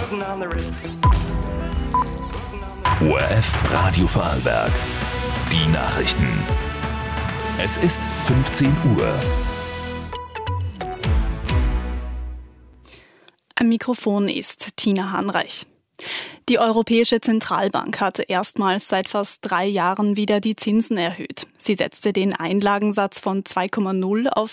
ORF Radio Vorarlberg. Die Nachrichten. Es ist 15 Uhr. Am Mikrofon ist Tina Hanreich. Die Europäische Zentralbank hat erstmals seit fast 3 Jahren wieder die Zinsen erhöht. Sie setzte den Einlagensatz von 2,0 auf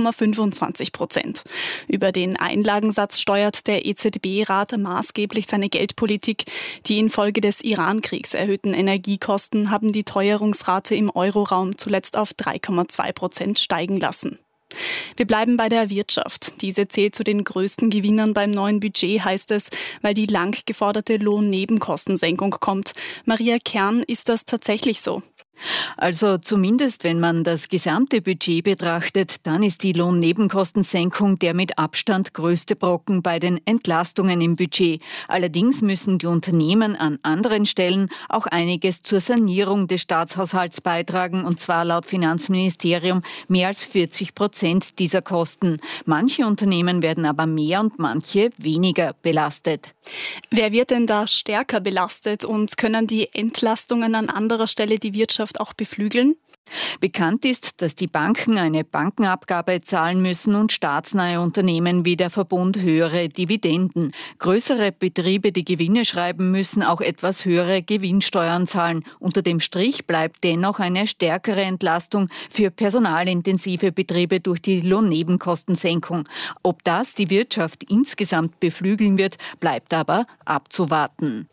2,25%. Über den Einlagensatz steuert der EZB-Rat maßgeblich seine Geldpolitik. Die infolge des Iran-Kriegs erhöhten Energiekosten haben die Teuerungsrate im Euroraum zuletzt auf 3,2% steigen lassen. Wir bleiben bei der Wirtschaft. Diese zählt zu den größten Gewinnern beim neuen Budget, heißt es, weil die lang geforderte Lohnnebenkostensenkung kommt. Maria Kern, ist das tatsächlich so? Also zumindest, wenn man das gesamte Budget betrachtet, dann ist die Lohnnebenkostensenkung der mit Abstand größte Brocken bei den Entlastungen im Budget. Allerdings müssen die Unternehmen an anderen Stellen auch einiges zur Sanierung des Staatshaushalts beitragen, und zwar laut Finanzministerium mehr als 40% dieser Kosten. Manche Unternehmen werden aber mehr und manche weniger belastet. Wer wird denn da stärker belastet und können die Entlastungen an anderer Stelle die Wirtschaft auch beflügeln? Bekannt ist, dass die Banken eine Bankenabgabe zahlen müssen und staatsnahe Unternehmen wie der Verbund höhere Dividenden. Größere Betriebe, die Gewinne schreiben, müssen auch etwas höhere Gewinnsteuern zahlen. Unter dem Strich bleibt dennoch eine stärkere Entlastung für personalintensive Betriebe durch die Lohnnebenkostensenkung. Ob das die Wirtschaft insgesamt beflügeln wird, bleibt aber abzuwarten.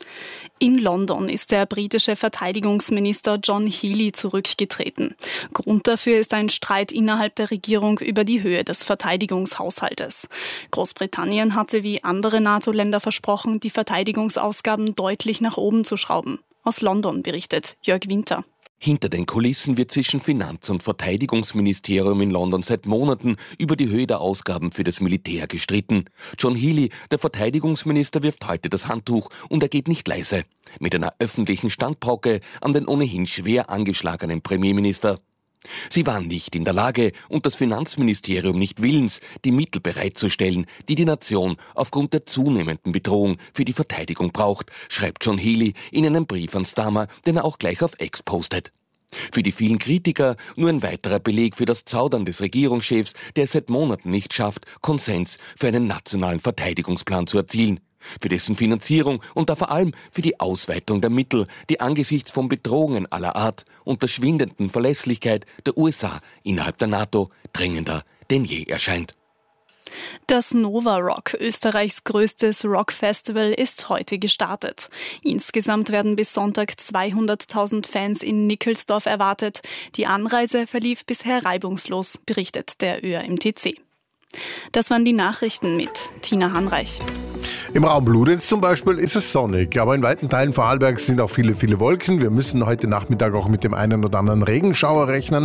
In London ist der britische Verteidigungsminister John Healey zurückgetreten. Grund dafür ist ein Streit innerhalb der Regierung über die Höhe des Verteidigungshaushaltes. Großbritannien hatte wie andere NATO-Länder versprochen, die Verteidigungsausgaben deutlich nach oben zu schrauben. Aus London berichtet Jörg Winter. Hinter den Kulissen wird zwischen Finanz- und Verteidigungsministerium in London seit Monaten über die Höhe der Ausgaben für das Militär gestritten. John Healey, der Verteidigungsminister, wirft heute das Handtuch und er geht nicht leise. Mit einer öffentlichen Standpauke an den ohnehin schwer angeschlagenen Premierminister. Sie waren nicht in der Lage und das Finanzministerium nicht willens, die Mittel bereitzustellen, die die Nation aufgrund der zunehmenden Bedrohung für die Verteidigung braucht, schreibt John Healey in einem Brief an Starmer, den er auch gleich auf X postet. Für die vielen Kritiker nur ein weiterer Beleg für das Zaudern des Regierungschefs, der es seit Monaten nicht schafft, Konsens für einen nationalen Verteidigungsplan zu erzielen. Für dessen Finanzierung und da vor allem für die Ausweitung der Mittel, die angesichts von Bedrohungen aller Art und der schwindenden Verlässlichkeit der USA innerhalb der NATO dringender denn je erscheint. Das Nova Rock, Österreichs größtes Rockfestival, ist heute gestartet. Insgesamt werden bis Sonntag 200.000 Fans in Nickelsdorf erwartet. Die Anreise verlief bisher reibungslos, berichtet der ÖRMTC. Das waren die Nachrichten mit Tina Hanreich. Im Raum Bludenz zum Beispiel ist es sonnig, aber in weiten Teilen Vorarlbergs sind auch viele Wolken. Wir müssen heute Nachmittag auch mit dem einen oder anderen Regenschauer rechnen.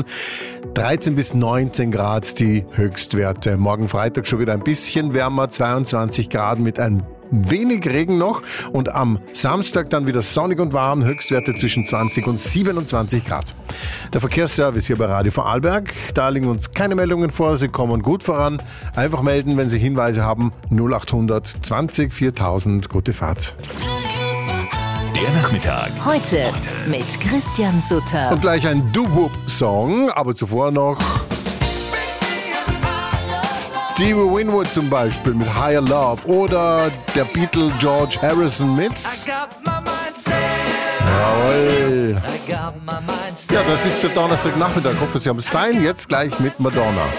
13 bis 19 Grad die Höchstwerte. Morgen Freitag schon wieder ein bisschen wärmer, 22 Grad mit ein wenig Regen noch. Und am Samstag dann wieder sonnig und warm, Höchstwerte zwischen 20 und 27 Grad. Der Verkehrsservice hier bei Radio Vorarlberg, da liegen uns keine Meldungen vor, Sie kommen gut voran. Einfach melden, wenn Sie Hinweise haben, 0800 20 4000, gute Fahrt. Der Nachmittag. Heute mit Christian Sutter. Und gleich ein Doo-Wop-Song, aber zuvor noch Stevie Winwood zum Beispiel mit Higher Love oder der Beatle George Harrison mit Jawohl. Ja, das ist der Donnerstagnachmittag. Ich hoffe, Sie haben es fein. Jetzt gleich mit Madonna.